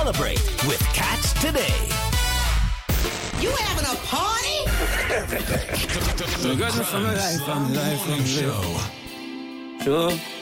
celebrate with Cats Today. You having a party? The Show. Sure.